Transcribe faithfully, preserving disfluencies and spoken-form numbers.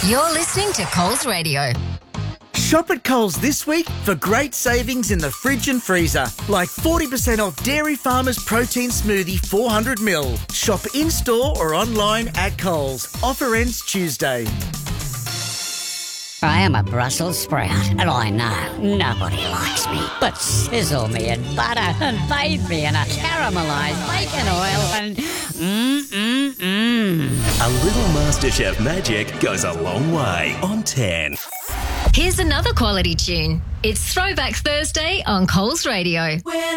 You're listening to Coles Radio. Shop at Coles this week for great savings in the fridge and freezer, like forty percent off Dairy Farmers Protein Smoothie four hundred milliliters. Shop in-store or online at Coles. Offer ends Tuesday. I am a Brussels sprout, and I know nobody likes me. But sizzle me in butter and bathe me in a caramelised bacon oil and mmm-mmm-mmm. A little MasterChef magic goes a long way on ten. Here's another quality tune. It's Throwback Thursday on Coles Radio. When